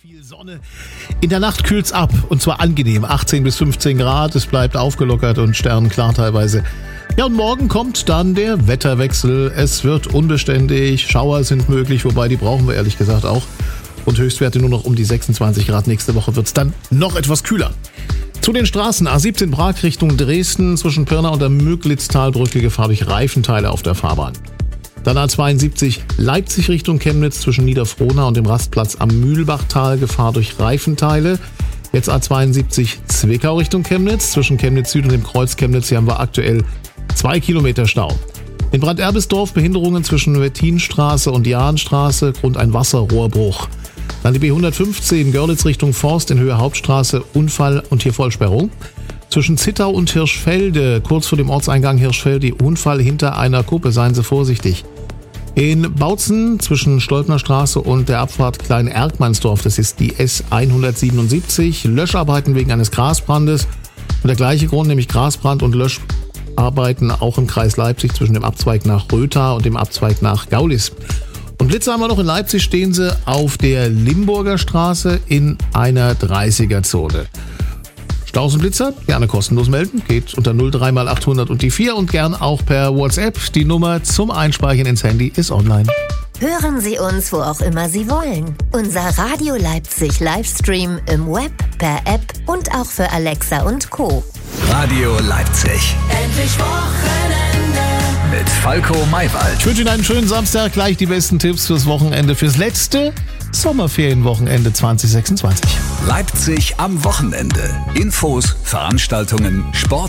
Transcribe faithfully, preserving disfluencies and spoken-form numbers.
Viel Sonne. In der Nacht kühlt's ab und zwar angenehm. achtzehn bis fünfzehn Grad. Es bleibt aufgelockert und sternenklar teilweise. Ja, und morgen kommt dann der Wetterwechsel. Es wird unbeständig. Schauer sind möglich, wobei die brauchen wir ehrlich gesagt auch. Und Höchstwerte nur noch um die sechsundzwanzig Grad. Nächste Woche wird's dann noch etwas kühler. Zu den Straßen. A siebzehn Prag Richtung Dresden zwischen Pirna und der Müglitztalbrücke Gefahr durch Reifenteile auf der Fahrbahn. Dann A zweiundsiebzig Leipzig Richtung Chemnitz zwischen Niederfrohna und dem Rastplatz am Mühlbachtal Gefahr durch Reifenteile. Jetzt A zweiundsiebzig Zwickau Richtung Chemnitz zwischen Chemnitz Süd und dem Kreuz Chemnitz. Hier haben wir aktuell zwei Kilometer Stau. In Branderbisdorf Behinderungen zwischen Wettinstraße und Jahnstraße Grund ein Wasserrohrbruch. Dann die B hundertfünfzehn Görlitz Richtung Forst in Höhe Hauptstraße Unfall und hier Vollsperrung. Zwischen Zittau und Hirschfelde, kurz vor dem Ortseingang Hirschfelde, Unfall hinter einer Kuppe, seien Sie vorsichtig. In Bautzen zwischen Stolpner Straße und der Abfahrt Klein-Erkmannsdorf, das ist die S hundertsiebenundsiebzig, Löscharbeiten wegen eines Grasbrandes. Und der gleiche Grund, nämlich Grasbrand und Löscharbeiten auch im Kreis Leipzig zwischen dem Abzweig nach Rötha und dem Abzweig nach Gaulis. Und Blitze haben wir noch in Leipzig, stehen sie auf der Limburger Straße in einer dreißiger-Zone. Staus und Blitzer, gerne kostenlos melden, geht unter null drei mal achthundert und die vier und gern auch per WhatsApp. Die Nummer zum Einspeichern ins Handy ist online. Hören Sie uns, wo auch immer Sie wollen. Unser Radio Leipzig Livestream im Web, per App und auch für Alexa und Co. Radio Leipzig. Endlich Wochenende. Mit Falco Maywald. Ich wünsche Ihnen einen schönen Samstag, gleich die besten Tipps fürs Wochenende, fürs letzte Sommerferienwochenende zwanzig sechsundzwanzig. Leipzig am Wochenende. Infos, Veranstaltungen, Sport.